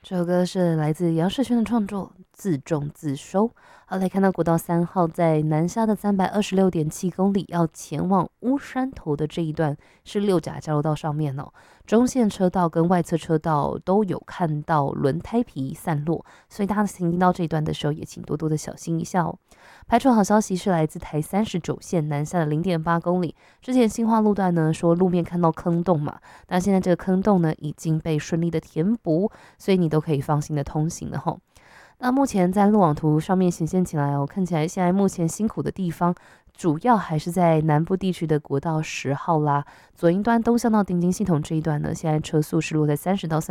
这首歌是来自杨世轩的创作《自重自收》。好，来看到国道3号在南下的326.7公里，要前往乌山头的这一段是六甲交流道上面哦，中线车道跟外侧车道都有看到轮胎皮散落，所以大家行经到这一段的时候，也请多多的小心一下哦。排除好消息是来自台39线南下的0.8公里，之前新化路段呢说路面看到坑洞嘛，那现在这个坑洞呢已经被顺利的填补，所以你都可以放心的通行了吼。那目前在路网图上面显现起来哦，看起来现在目前辛苦的地方，主要还是在南部地区的国道10号啦，左营端东向到丁金系统这一段呢，现在车速是落在30到